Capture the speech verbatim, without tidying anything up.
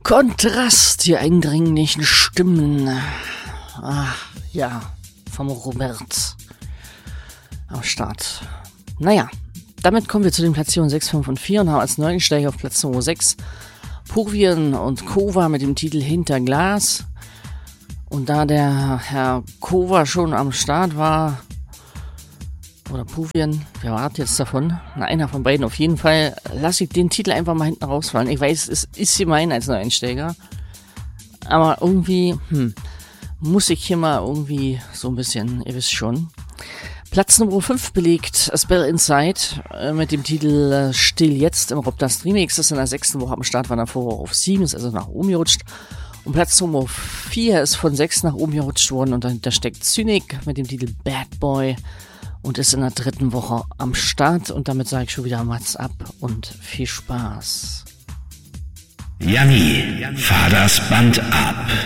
Kontrast, die eindringlichen Stimmen. Ah, ja, vom Robert am Start. Naja, damit kommen wir zu den Platzierungen sechs, fünf und vier und haben als Neuensteiger auf Platz Nummer sechs Purvien und Kova mit dem Titel Hinter Glas. Und da der Herr Kova schon am Start war, oder Purvien, wer war jetzt davon? Na, einer von beiden auf jeden Fall, lasse ich den Titel einfach mal hinten rausfallen. Ich weiß, es ist gemein als Neueinsteiger, aber irgendwie, hm, muss ich hier mal irgendwie so ein bisschen, ihr wisst schon. Platz Nummer fünf belegt Spell Inside äh, mit dem Titel äh, Still Jetzt im Robdust Remix. Das ist in der sechsten Woche am Start, war davor auf sieben, ist also nach oben gerutscht. Und Platz Nummer vier ist von sechs nach oben gerutscht worden und dahinter steckt Cynic mit dem Titel Bad Boy und ist in der dritten Woche am Start. Und damit sage ich schon wieder Mats ab und viel Spaß. Janni, fahr das Band ab.